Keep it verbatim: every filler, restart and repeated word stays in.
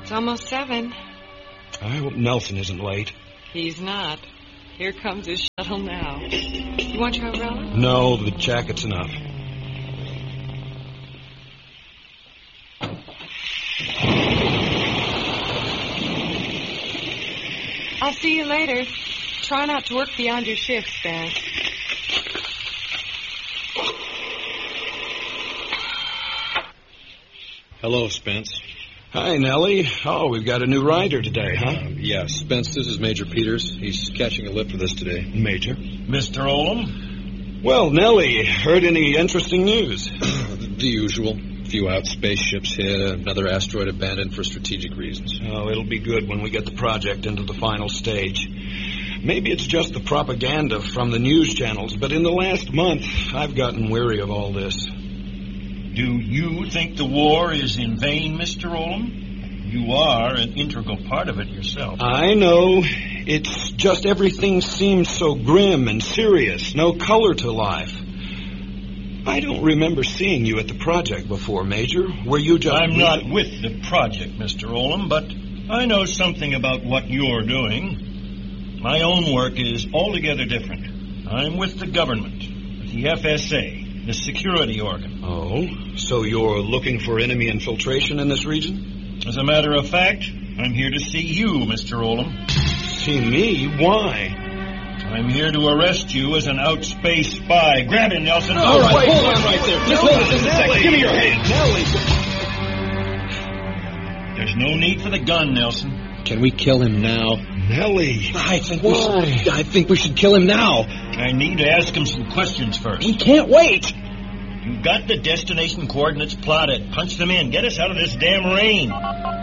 It's almost seven. I hope Nelson isn't late. He's not. Here comes his shuttle now. You want your umbrella? No, the jacket's enough. I'll see you later. Try not to work beyond your shift, Spence. Hello, Spence. Hi, Nellie. Oh, we've got a new rider today, huh? Uh, yeah, Spence, this is Major Peters. He's catching a lift with us today. Major? Mister Olam? Well, Nellie, heard any interesting news? The usual. A few out spaceships hit, another asteroid abandoned for strategic reasons. Oh, it'll be good when we get the project into the final stage. Maybe it's just the propaganda from the news channels, but in the last month, I've gotten weary of all this. Do you think the war is in vain, Mister Olam? You are an integral part of it yourself. I know. It's just everything seems so grim and serious, no color to life. I don't remember seeing you at the project before, Major. Were you just... I'm not with the project, Mister Olam, but I know something about what you're doing. My own work is altogether different. I'm with the government, with the F S A, the security organ. Oh, so you're looking for enemy infiltration in this region? As a matter of fact, I'm here to see you, Mister Olam. See me? Why? I'm here to arrest you as an outspace spy. Grab him, Nelson. All right, wait, hold on right there. Just hold it just a second. Give me your hand. Nellie. There's no need for the gun, Nelson. Can we kill him now? Nellie. I think Why? we should, I think we should kill him now. I need to ask him some questions first. We can't wait. You've got the destination coordinates plotted. Punch them in. Get us out of this damn rain.